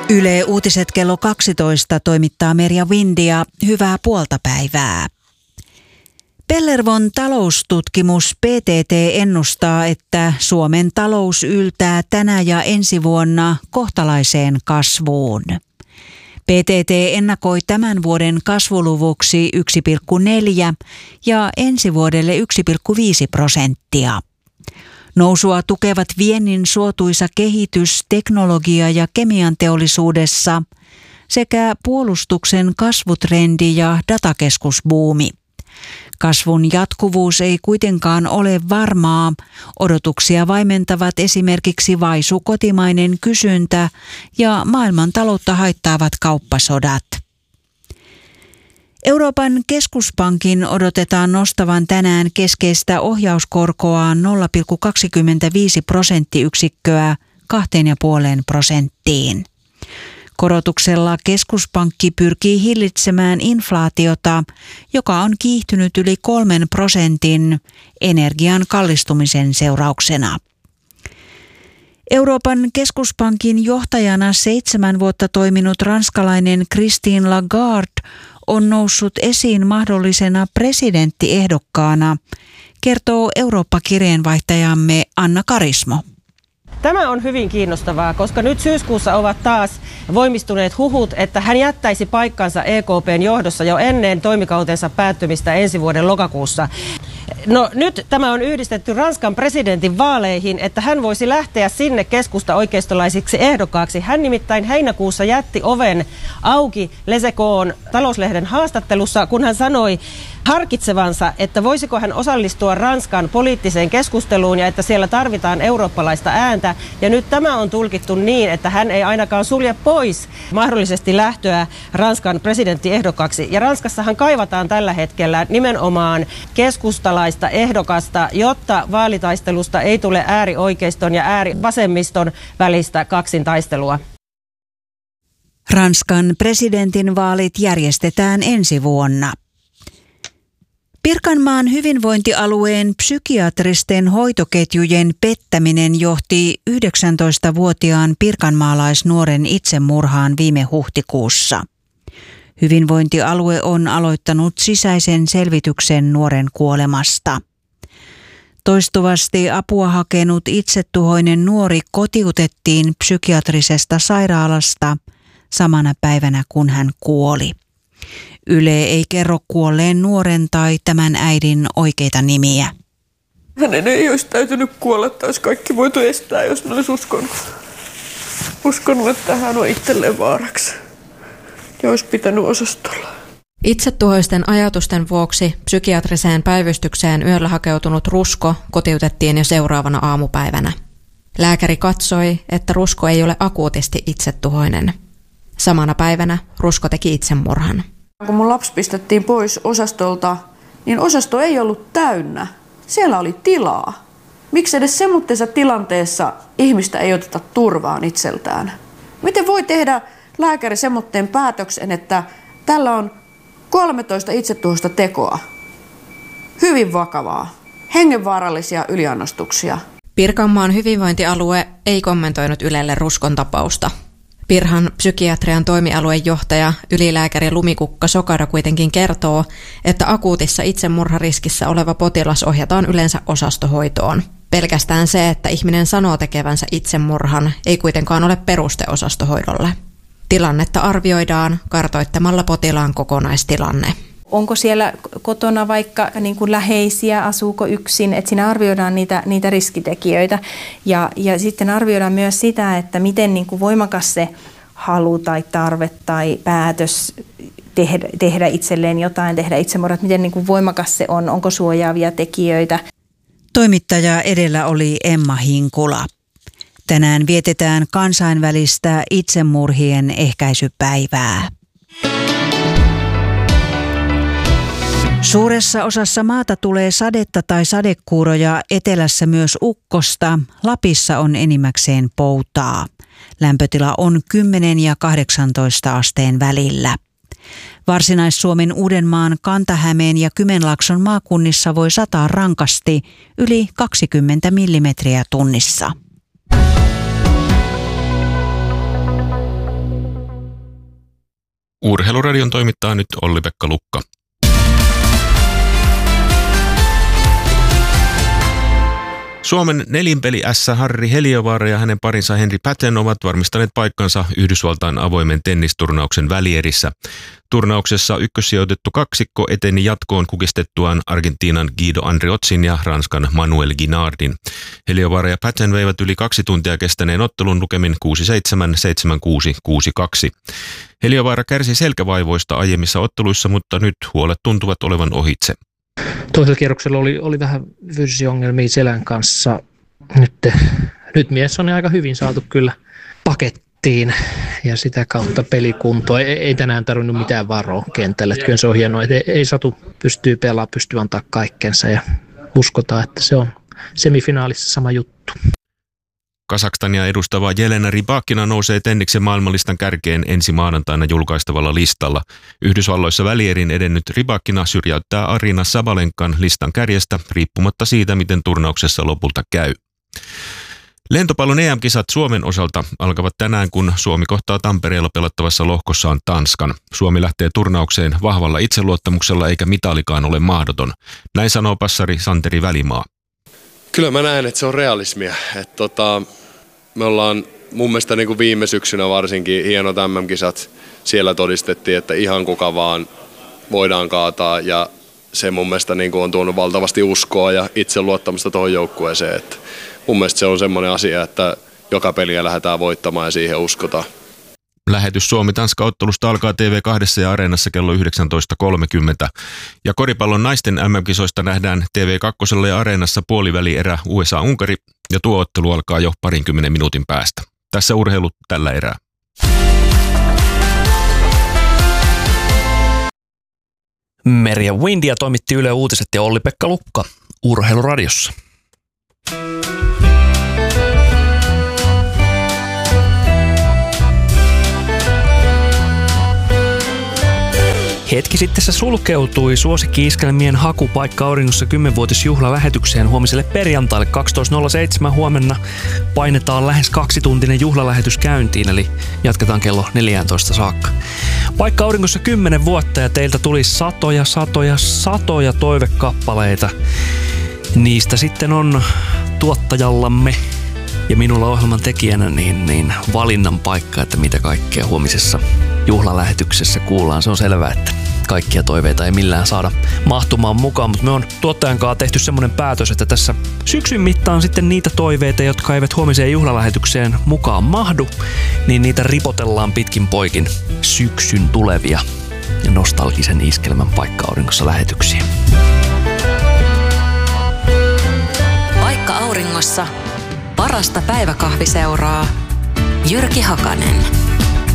Yle Uutiset kello 12 toimittaa Merja Windia. Hyvää puoltapäivää. Pellervon taloustutkimus PTT ennustaa, että Suomen talous yltää tänä ja ensi vuonna kohtalaiseen kasvuun. PTT ennakoi tämän vuoden kasvuluvuksi 1,4 ja ensi vuodelle 1,5%. Nousua tukevat viennin suotuisa kehitys teknologia- ja kemianteollisuudessa sekä puolustuksen kasvutrendi ja datakeskusbuumi. Kasvun jatkuvuus ei kuitenkaan ole varmaa. Odotuksia vaimentavat esimerkiksi vaisu kotimainen kysyntä ja maailmantaloutta haittaavat kauppasodat. Euroopan keskuspankin odotetaan nostavan tänään keskeistä ohjauskorkoa 0,25 prosenttiyksikköä 2,5%. Korotuksella keskuspankki pyrkii hillitsemään inflaatiota, joka on kiihtynyt yli 3% energian kallistumisen seurauksena. Euroopan keskuspankin johtajana 7 vuotta toiminut ranskalainen Christine Lagarde on noussut esiin mahdollisena presidenttiehdokkaana, kertoo Eurooppa-kirjeenvaihtajamme Anna Karismo. Tämä on hyvin kiinnostavaa, koska nyt syyskuussa ovat taas voimistuneet huhut, että hän jättäisi paikkansa EKP:n johdossa jo ennen toimikautensa päättymistä ensi vuoden lokakuussa. No nyt tämä on yhdistetty Ranskan presidentin vaaleihin, että hän voisi lähteä sinne keskusta-oikeistolaisiksi ehdokkaaksi. Hän nimittäin heinäkuussa jätti oven auki Les Echon talouslehden haastattelussa, kun hän sanoi harkitsevansa, että voisiko hän osallistua Ranskan poliittiseen keskusteluun ja että siellä tarvitaan eurooppalaista ääntä. Ja nyt tämä on tulkittu niin, että hän ei ainakaan sulje pois mahdollisesti lähtöä Ranskan presidenttiehdokkaaksi. Ja Ranskassahan kaivataan tällä hetkellä nimenomaan keskustalaista ehdokasta, jotta vaalitaistelusta ei tule äärioikeiston ja äärivasemmiston välistä kaksintaistelua. Ranskan presidentinvaalit järjestetään ensi vuonna. Pirkanmaan hyvinvointialueen psykiatristen hoitoketjujen pettäminen johti 19-vuotiaan pirkanmaalaisnuoren itsemurhaan viime huhtikuussa. Hyvinvointialue on aloittanut sisäisen selvityksen nuoren kuolemasta. Toistuvasti apua hakenut itsetuhoinen nuori kotiutettiin psykiatrisesta sairaalasta samana päivänä, kun hän kuoli. Yle ei kerro kuolleen nuoren tai tämän äidin oikeita nimiä. Hänen ei olisi täytynyt kuolla, että olisi kaikki voitu estää, jos ne olisi uskonut, että hän on itselleen vaaraksi. Ja olisi pitänyt osastolla. Itsetuhoisten ajatusten vuoksi psykiatriseen päivystykseen yöllä hakeutunut Rusko kotiutettiin jo seuraavana aamupäivänä. Lääkäri katsoi, että Rusko ei ole akuutisti itsetuhoinen. Samana päivänä Rusko teki itsemurhan. Kun mun lapsi pistettiin pois osastolta, niin osasto ei ollut täynnä. Siellä oli tilaa. Miksi edes semmoisessa tilanteessa ihmistä ei oteta turvaan itseltään? Miten voi tehdä lääkäri semmoitteen päätöksen, että tällä on 13 itsetuhoista tekoa? Hyvin vakavaa. Hengenvaarallisia yliannostuksia. Pirkanmaan hyvinvointialue ei kommentoinut Ylelle Ruskon tapausta. Pirhan psykiatrian toimialuejohtaja ylilääkäri Lumikukka Sokara kuitenkin kertoo, että akuutissa itsemurhariskissä oleva potilas ohjataan yleensä osastohoitoon. Pelkästään se, että ihminen sanoo tekevänsä itsemurhan, ei kuitenkaan ole peruste osastohoidolle. Tilannetta arvioidaan kartoittamalla potilaan kokonaistilanne. Onko siellä kotona vaikka niin kuin läheisiä, asuuko yksin, että siinä arvioidaan niitä riskitekijöitä ja sitten arvioidaan myös sitä, että miten niin kuin voimakas se halu tai tarve tai päätös tehdä itselleen jotain, tehdä itsemurhat, miten niin kuin voimakas se on, onko suojaavia tekijöitä. Toimittaja edellä oli Emma Hinkula. Tänään vietetään kansainvälistä itsemurhien ehkäisypäivää. Suuressa osassa maata tulee sadetta tai sadekuuroja, etelässä myös ukkosta. Lapissa on enimmäkseen poutaa. Lämpötila on 10 ja 18 asteen välillä. Varsinais-Suomen, Uudenmaan, Kanta-Hämeen ja Kymenlaakson maakunnissa voi sataa rankasti yli 20 millimetriä tunnissa. Urheiluradion toimittaa nyt Olli-Pekka Lukka. Suomen nelinpeli-ässä Harri Heliövaara ja hänen parinsa Henri Patten ovat varmistaneet paikkansa Yhdysvaltain avoimen tennisturnauksen välierissä. Turnauksessa ykkössijoitettu kaksikko eteni jatkoon kukistettuaan Argentiinan Guido Andreotzin ja Ranskan Manuel Guinardin. Heliövaara ja Patten veivät yli 2 tuntia kestäneen ottelun lukemin 6-7, 7-6, 6-2. Heliövaara kärsi selkävaivoista aiemmissa otteluissa, mutta nyt huolet tuntuvat olevan ohitse. Toisella kierroksella oli vähän fyysisiä ongelmia selän kanssa. Nyt mies on aika hyvin saatu kyllä pakettiin ja sitä kautta pelikuntoa. Ei tänään tarvinnut mitään varoa kentälle. Kyllä se on hienoa, että ei Satu pystyy pelaamaan, pystyy antaa kaikkensa ja uskotaan, että se on semifinaalissa sama juttu. Kazakstania edustava Jelena Rybakina nousee tenniksen maailmanlistan kärkeen ensi maanantaina julkaistavalla listalla. Yhdysvalloissa välierin edennyt Rybakina syrjäyttää Arina Sabalenkan listan kärjestä riippumatta siitä, miten turnauksessa lopulta käy. Lentopallon EM-kisat Suomen osalta alkavat tänään, kun Suomi kohtaa Tampereella pelattavassa lohkossaan Tanskan. Suomi lähtee turnaukseen vahvalla itseluottamuksella eikä mitalikaan ole mahdoton. Näin sanoo passari Santeri Välimaa. Kyllä mä näen, että se on realismia. Me ollaan mun mielestä niin kuin viime syksynä varsinkin hienot MM-kisat. Siellä todistettiin, että ihan kuka vaan voidaan kaataa ja se mun mielestä niin kuin on tuonut valtavasti uskoa ja itseluottamusta tuohon joukkueeseen. Että mun mielestä se on semmoinen asia, että joka peliä lähdetään voittamaan ja siihen uskotaan. Lähetys Suomi-Tanska-ottelusta alkaa TV2 ja Areenassa kello 19.30. Ja koripallon naisten MM-kisoista nähdään TV2 ja Areenassa puolivälierä USA-Unkari ja tuo ottelu alkaa jo 20 minuutin päästä. Tässä urheilu tällä erää. Merja Windia toimitti Yle Uutiset ja Olli-Pekka Lukka Urheiluradiossa. Hetki sitten se sulkeutui suosikki-iskelmien hakupaikka auringossa 10-vuotisjuhlalähetykseen huomiselle perjantaille 12.07 huomenna. Painetaan lähes 2-tuntinen juhlalähetys käyntiin, eli jatketaan kello 14 saakka. Paikka auringossa 10 vuotta ja teiltä tuli satoja toivekappaleita. Niistä sitten on tuottajallamme ja minulla ohjelman tekijänä niin valinnan paikka, että mitä kaikkea huomisessa juhlalähetyksessä kuullaan. Se on selvää, että kaikkia toiveita ei millään saada mahtumaan mukaan, mutta me on tuottajan kanssa tehty semmoinen päätös, että tässä syksyn mittaan sitten niitä toiveita, jotka eivät huomiseen juhlalähetykseen mukaan mahdu, niin niitä ripotellaan pitkin poikin syksyn tulevia ja nostalgisen iskelmän paikka-auringossa lähetyksiä. Paikka-auringossa parasta päiväkahviseuraa Jyrki Hakanen.